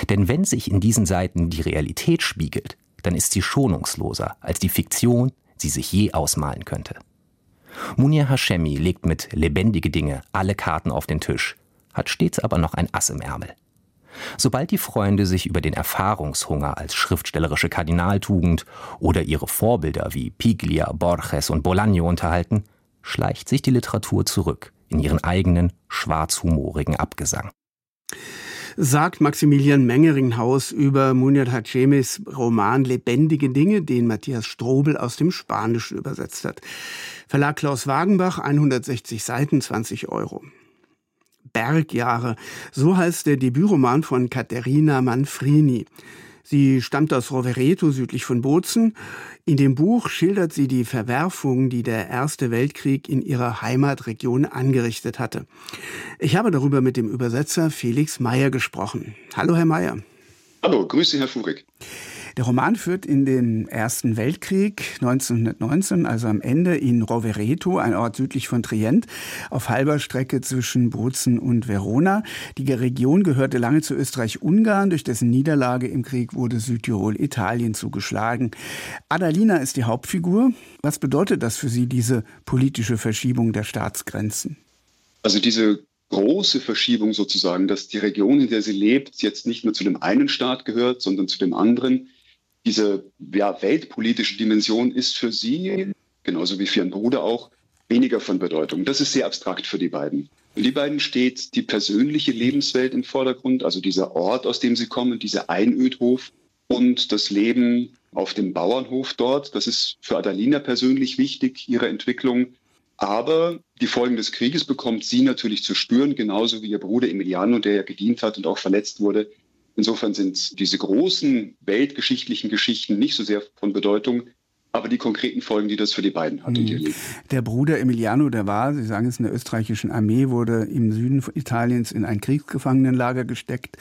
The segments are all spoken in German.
Denn wenn sich in diesen Seiten die Realität spiegelt, dann ist sie schonungsloser, als die Fiktion sie sich je ausmalen könnte. Munir Hashemi legt mit Lebendige Dinge alle Karten auf den Tisch, hat stets aber noch ein Ass im Ärmel. Sobald die Freunde sich über den Erfahrungshunger als schriftstellerische Kardinaltugend oder ihre Vorbilder wie Piglia, Borges und Bolaño unterhalten, schleicht sich die Literatur zurück in ihren eigenen schwarzhumorigen Abgesang. Sagt Maximilian Mengeringhaus über Munir Hashemis Roman Lebendige Dinge, den Matthias Strobel aus dem Spanischen übersetzt hat. Verlag Klaus Wagenbach, 160 Seiten, 20 €. Bergjahre, so heißt der Debütroman von Caterina Manfrini. Sie stammt aus Rovereto südlich von Bozen. In dem Buch schildert sie die Verwerfungen, die der Erste Weltkrieg in ihrer Heimatregion angerichtet hatte. Ich habe darüber mit dem Übersetzer Felix Meyer gesprochen. Hallo, Herr Meyer. Hallo, grüße Herr Furig. Der Roman führt in den Ersten Weltkrieg 1919, also am Ende, in Rovereto, ein Ort südlich von Trient, auf halber Strecke zwischen Bozen und Verona. Die Region gehörte lange zu Österreich-Ungarn. Durch dessen Niederlage im Krieg wurde Südtirol Italien zugeschlagen. Adalina ist die Hauptfigur. Was bedeutet das für Sie, diese politische Verschiebung der Staatsgrenzen? Also diese große Verschiebung sozusagen, dass die Region, in der sie lebt, jetzt nicht nur zu dem einen Staat gehört, sondern zu dem anderen. Diese weltpolitische Dimension ist für sie, genauso wie für ihren Bruder auch, weniger von Bedeutung. Das ist sehr abstrakt für die beiden. Für die beiden steht die persönliche Lebenswelt im Vordergrund, also dieser Ort, aus dem sie kommen, dieser Einödhof und das Leben auf dem Bauernhof dort. Das ist für Adalina persönlich wichtig, ihre Entwicklung. Aber die Folgen des Krieges bekommt sie natürlich zu spüren, genauso wie ihr Bruder Emiliano, der ja gedient hat und auch verletzt wurde. Insofern sind diese großen weltgeschichtlichen Geschichten nicht so sehr von Bedeutung, aber die konkreten Folgen, die das für die beiden hat in ihr Leben. Der Bruder Emiliano, der war, Sie sagen es, in der österreichischen Armee, wurde im Süden Italiens in ein Kriegsgefangenenlager gesteckt,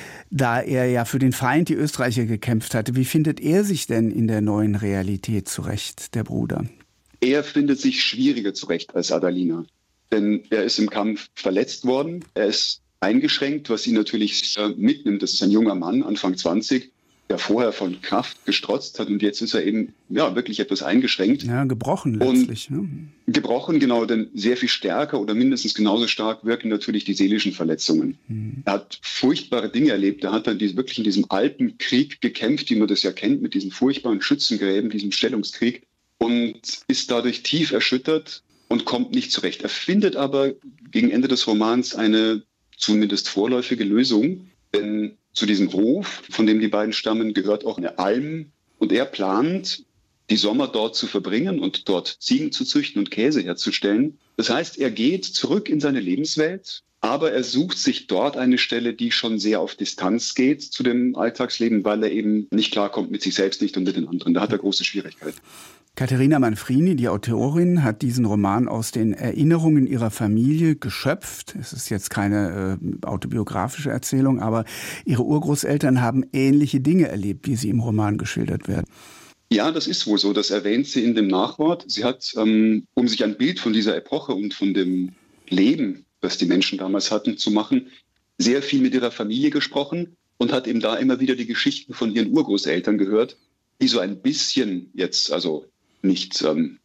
da er ja für den Feind, die Österreicher, gekämpft hatte. Wie findet er sich denn in der neuen Realität zurecht, der Bruder? Er findet sich schwieriger zurecht als Adalina, denn er ist im Kampf verletzt worden, er ist eingeschränkt, was ihn natürlich mitnimmt. Das ist ein junger Mann, Anfang 20, der vorher von Kraft gestrotzt hat und jetzt ist er eben wirklich etwas eingeschränkt. Ja, gebrochen letztlich. Gebrochen, genau, denn sehr viel stärker oder mindestens genauso stark wirken natürlich die seelischen Verletzungen. Er hat furchtbare Dinge erlebt. Er hat dann wirklich in diesem Alpenkrieg gekämpft, wie man das ja kennt, mit diesen furchtbaren Schützengräben, diesem Stellungskrieg und ist dadurch tief erschüttert und kommt nicht zurecht. Er findet aber gegen Ende des Romans eine zumindest vorläufige Lösung, denn zu diesem Hof, von dem die beiden stammen, gehört auch eine Alm und er plant, die Sommer dort zu verbringen und dort Ziegen zu züchten und Käse herzustellen. Das heißt, er geht zurück in seine Lebenswelt, aber er sucht sich dort eine Stelle, die schon sehr auf Distanz geht zu dem Alltagsleben, weil er eben nicht klarkommt mit sich selbst nicht und mit den anderen. Da hat er große Schwierigkeiten. Caterina Manfrini, die Autorin, hat diesen Roman aus den Erinnerungen ihrer Familie geschöpft. Es ist jetzt keine autobiografische Erzählung, aber ihre Urgroßeltern haben ähnliche Dinge erlebt, wie sie im Roman geschildert werden. Ja, das ist wohl so. Das erwähnt sie in dem Nachwort. Sie hat, um sich ein Bild von dieser Epoche und von dem Leben, das die Menschen damals hatten, zu machen, sehr viel mit ihrer Familie gesprochen und hat eben da immer wieder die Geschichten von ihren Urgroßeltern gehört, die so ein bisschen jetzt, also nicht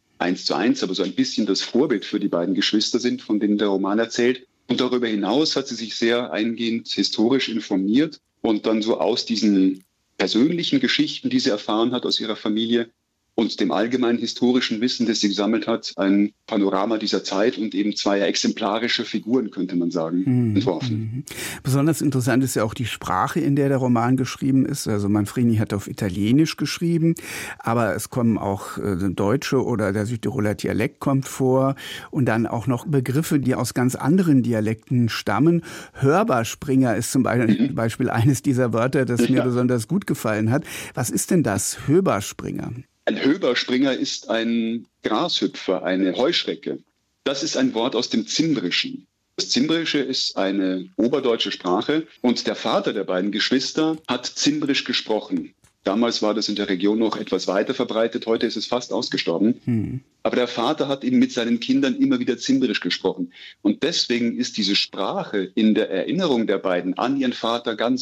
1:1, aber so ein bisschen das Vorbild für die beiden Geschwister sind, von denen der Roman erzählt. Und darüber hinaus hat sie sich sehr eingehend historisch informiert und dann so aus diesen persönlichen Geschichten, die sie erfahren hat aus ihrer Familie und dem allgemeinen historischen Wissen, das sie gesammelt hat, ein Panorama dieser Zeit und eben zwei exemplarische Figuren, könnte man sagen, entworfen. Besonders interessant ist ja auch die Sprache, in der Roman geschrieben ist. Also Manfrini hat auf Italienisch geschrieben, aber es kommen auch Deutsche oder der Südtiroler Dialekt kommt vor und dann auch noch Begriffe, die aus ganz anderen Dialekten stammen. Hörbaspringer ist zum Beispiel eines dieser Wörter, das mir besonders gut gefallen hat. Was ist denn das, Hörbaspringer? Ein Höberspringer ist ein Grashüpfer, eine Heuschrecke. Das ist ein Wort aus dem Zimbrischen. Das Zimbrische ist eine oberdeutsche Sprache und der Vater der beiden Geschwister hat Zimbrisch gesprochen. Damals war das in der Region noch etwas weiter verbreitet, heute ist es fast ausgestorben. Aber der Vater hat eben mit seinen Kindern immer wieder Zimbrisch gesprochen. Und deswegen ist diese Sprache in der Erinnerung der beiden an ihren Vater ganz